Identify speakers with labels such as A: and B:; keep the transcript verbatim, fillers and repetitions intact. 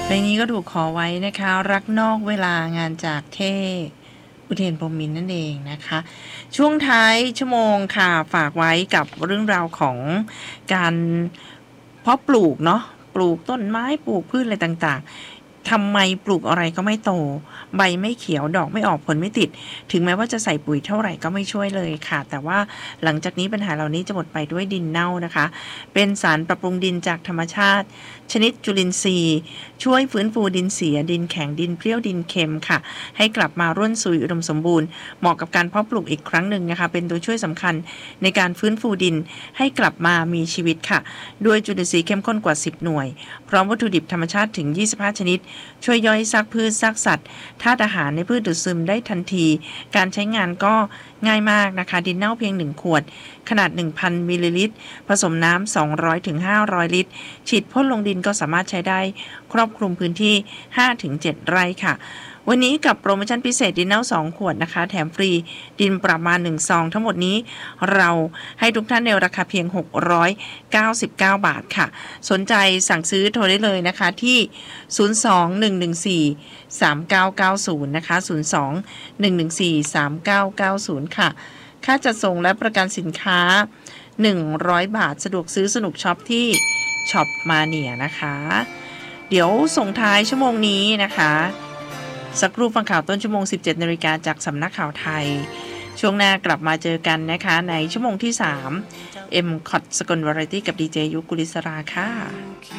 A: เพลงนี้ก็ถูกขอไว้นะคะรักนอกเวลางานจากเท่อุเทนพรหมินทร์นั่นเองนะคะช่วงท้ายชั่วโมงค่ะฝากไว้กับเรื่องราวของการเพาะปลูกเนาะปลูกต้นไม้ปลูกพืชอะไรต่างๆทำไมปลูกอะไรก็ไม่โตใบไม่เขียวดอกไม่ออกผลไม่ติดถึงแม้ว่าจะใส่ปุ๋ยเท่าไหร่ก็ไม่ช่วยเลยค่ะแต่ว่าหลังจากนี้ปัญหาเหล่านี้จะหมดไปด้วยดินเน่านะคะเป็นสารปรับปรุงดินจากธรรมชาติชนิดจุลินทรีย์ช่วยฟื้นฟูดินเสียดินแข็งดินเปรี้ยวดินเค็มค่ะให้กลับมาร่วนซุยอุดมสมบูรณ์เหมาะกับการเพาะปลูกอีกครั้งหนึ่งนะคะเป็นตัวช่วยสำคัญในการฟื้นฟูดินให้กลับมามีชีวิตค่ะด้วยจุลินทรีย์เข้มข้นกว่าสิบหน่วยพร้อมวัตถุดิบธรรมชาติถึงยี่สิบห้าชนิดช่วยย่อยซากพืชซากสัตว์ธาตุอาหารในพืชดูดซึมได้ทันทีการใช้งานก็ง่ายมากนะคะดินเน่าเพียงหนึ่งขวดขนาด หนึ่งพัน มิลลิลิตรผสมน้ำ สองร้อยถึงห้าร้อย ลิตรฉีดพ่นลงดินก็สามารถใช้ได้ครอบคลุมพื้นที่ ห้าถึงเจ็ด ไร่ค่ะวันนี้กับโปรโมชั่นพิเศษดินเน่าสองขวดนะคะแถมฟรีดินประมาณหนึ่งซองทั้งหมดนี้เราให้ทุกท่านในราคาเพียงหกร้อยเก้าสิบเก้าบาทค่ะสนใจสั่งซื้อโทรได้เลยนะคะที่ศูนย์ สอง หนึ่ง หนึ่ง สี่ สาม เก้า เก้า ศูนย์นะคะศูนย์ สอง หนึ่ง หนึ่ง สี่ สาม เก้า เก้า ศูนย์ค่ะค่าจัดส่งและประกันสินค้าหนึ่งร้อยบาทสะดวกซื้อสนุกช็อปที่ช็อปมาเนียนะคะเดี๋ยวส่งท้ายชั่วโมงนี้นะคะสักครู่ฟังข่าวต้นชั่วโมง สิบเจ็ดนาฬิกาจากสำนักข่าวไทยช่วงหน้ากลับมาเจอกันนะคะในชั่วโมงที่สาม เอ็ม คอท สกลวาไรตี้กับดีเจยุกุลิศราค่ะ